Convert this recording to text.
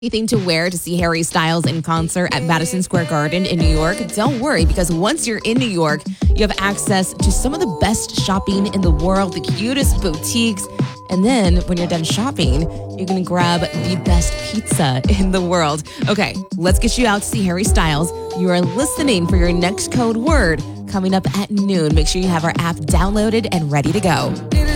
Anything to wear to see Harry Styles in concert at Madison Square Garden in New York? Don't worry, because once you're in New York, you have access to some of the best shopping in the world, the cutest boutiques. And then when you're done shopping, you're going to grab the best pizza in the world. Okay, let's get you out to see Harry Styles. You are listening for your next code word coming up at noon. Make sure you have our app downloaded and ready to go.